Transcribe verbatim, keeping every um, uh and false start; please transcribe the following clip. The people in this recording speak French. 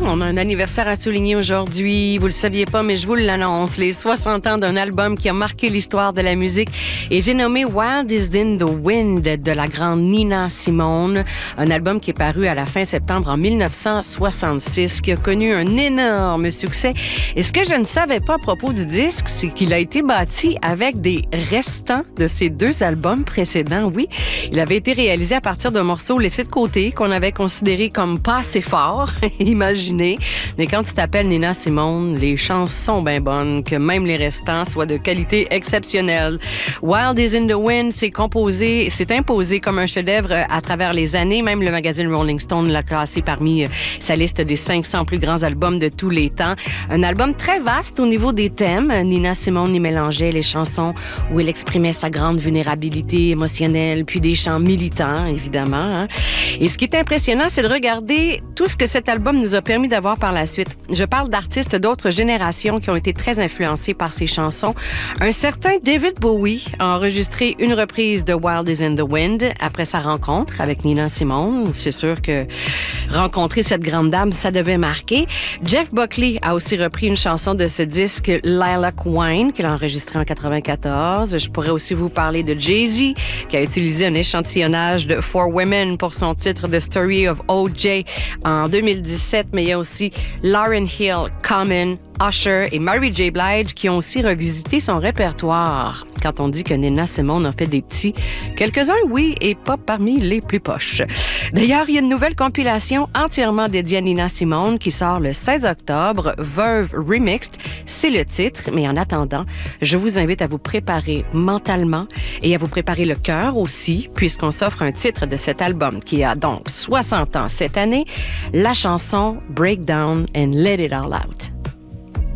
on a un anniversaire à souligner aujourd'hui. Vous le saviez pas, mais je vous l'annonce. Les soixante ans d'un album qui a marqué l'histoire de la musique. Et j'ai nommé Wild is in the Wind de la grande Nina Simone. Un album qui est paru à la fin septembre en dix-neuf cent soixante-six, qui a connu un énorme succès. Et ce que je ne savais pas à propos du disque, c'est qu'il a été bâti avec des restants de ses deux albums précédents. Oui, il avait été réalisé à partir d'un morceau laissé de côté qu'on avait considéré comme pas assez fort, imaginez. Mais quand tu t'appelles Nina Simone, les chances sont bien bonnes que même les restants soient de qualité exceptionnelle. Wild is in the Wind s'est composé, s'est imposé comme un chef-d'œuvre à travers les années. Même le magazine Rolling Stone l'a classé parmi sa liste des cinq cents plus grands albums de tous les temps. Un album très vaste au niveau des thèmes. Nina Simone y mélangeait les chansons où elle exprimait sa grande vulnérabilité émotionnelle, puis des chants militants, évidemment. Hein. Et ce qui est impressionnant, c'est de regarder tout ce que cet album nous a permis d'avoir par la suite. Je parle d'artistes d'autres générations qui ont été très influencés par ces chansons. Un certain David Bowie a enregistré une reprise de Wild is in the Wind après sa rencontre avec Nina Simone. C'est sûr que rencontrer cette grande dame, ça devait marquer. Jeff Buckley a aussi repris une chanson de ce disque, Lilac Wine, qu'il a enregistré en quatre-vingt-quatorze. Je pourrais aussi vous parler de Jay-Z, qui a utilisé un échantillonnage de For Women pour son titre The Story of O J en deux mille dix-sept, mais il y a aussi Lauryn Hill, Common, Usher et Mary J. Blige qui ont aussi revisité son répertoire. Quand on dit que Nina Simone en fait des petits, quelques-uns, oui, et pas parmi les plus poches. D'ailleurs, il y a une nouvelle compilation entièrement dédiée à Nina Simone qui sort le seize octobre, Verve Remixed. C'est le titre, mais en attendant, je vous invite à vous préparer mentalement et à vous préparer le cœur aussi, puisqu'on s'offre un titre de cet album qui a donc soixante ans cette année, la chanson Break Down and Let It All Out.